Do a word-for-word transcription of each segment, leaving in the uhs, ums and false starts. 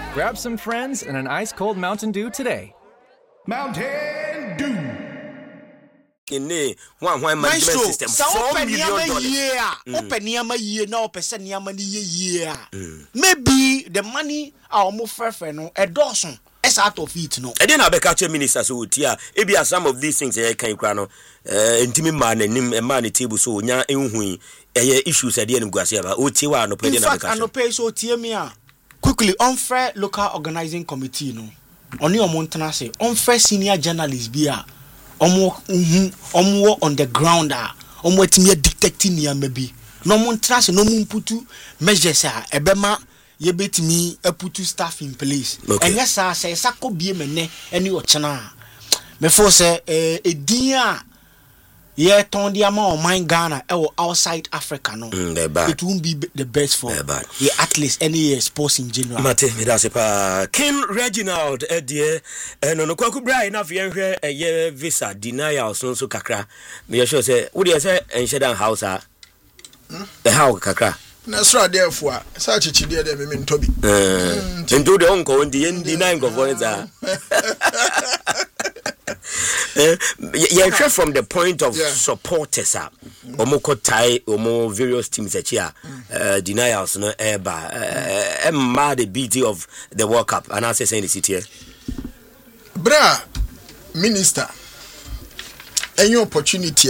Grab some friends and an ice-cold Mountain Dew today. Mountain Dew. In the one one management system, four million dollars. Yeah, open Niama year, no percent Niama year. Maybe the money our more fair no a dozen as out of it. No, I didn't have a catcher minister, so here, maybe some of these things I can't crown. Intimate man and him a man table so nya enhui issues at the end of Guasiaba. Utiwa no pay. In fact, I no pay so Tiamia. Quickly, unfair local organizing committee no. On your Montana say unfair senior journalists be a omo omo on the ground ah omo etimi detecting ya maybe no Montana say no mun putu measures ah ebema ye betimi aputu staff in place and yes sir say sako bie mene eni ochana me for say eh edin a ye ton dia ma on mine Ghana e outside Africa no mm, it won't be the best for the at least any uh, sports in general. Mate me that's pa King Reginald e die e no no kwaku bra na fe hwe e visa denial so so kakra me sure say wo dey say enhyedan house a the how kakra na sra dey fo a sa chichi dey dey me ntobi eh ento de onko ndi ndi nine go for it ah Uh, yeah, from the point of yeah. supporters, uh, Omoko Tai, Omo various teams that here, uh, denials, no, eba, uh, mad the beauty of the World Cup, and I say saying the city here. Bra, Minister, any opportunity,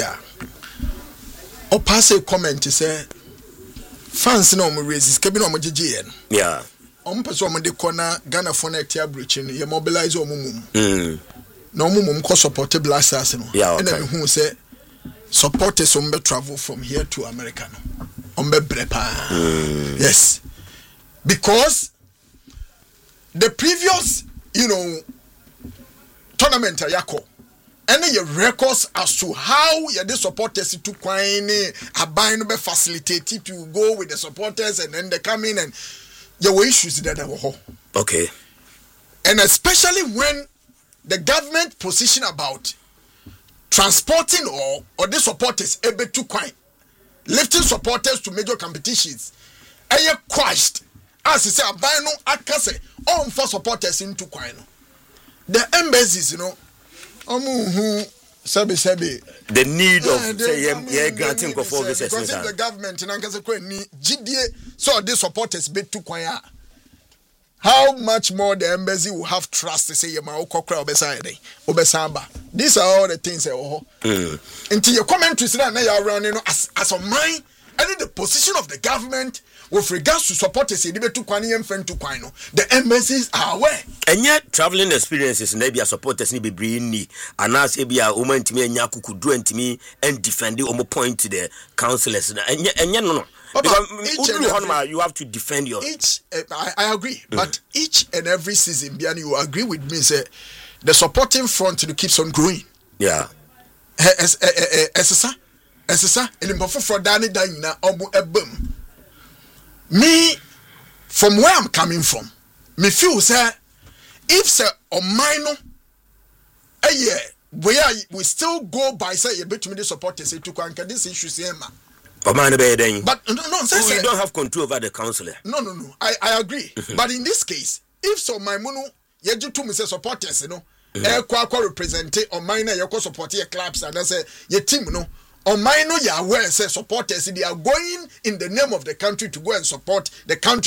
or pass a comment to say, fans no more raises, cabin on G N. Yeah. On person on the corner, Ghana for next year breaching, you mobilize or mum. Mm. No mum ko support blasters no yeah, okay. And who say supporters on be travel from here to America no on be brepa mm. Yes, because the previous you know tournament yako any your records as to how your the supporters to quine abai no be facilitated to go with the supporters and then they come in and there were issues that there were okay, and especially when the government position about transporting or or the supporters able to quite lifting supporters to major competitions aye quashed as you say buy no akase on for supporters into quite the embassies you know omu hu sabi sabi the need of uh, say yeah, yeah granting for four visas because if the government in ankase kwen ni gidie so the supporters be to quite. How much more the embassy will have trust to say Yama Okokra Obeside, Obesamba. These are all the things that oh until your commentaries that now you're running as as of mine, and in the position of the government with regards to support us, to Kwani and friend to Kwano, the embassies are aware. And yet traveling experiences maybe a supporters need be bring ni and as be a woman to me and Yaku could do to me and defend the omo point to the councillors and yet and yet no no. Because every, you have to defend your each uh, I, I agree mm. But each and every season Biani, you agree with me say the supporting front keeps on growing. Yeah. As as as and for Danny Dina omu me from where I'm coming from me feel say if say on minor a year where we still go by say you bet me the supporters say to conquer this issue say ma. But man, but no, no, so you don't have control over the councillor. No, no, no. I, I agree. But in this case, if so, my mono, you do to me say supporters, you know, eh, kwa kwa represent on minor, you co support your clubs, and I say your team, no, on minor, you are aware say supporters, they are going in the name of the country to go and support the country.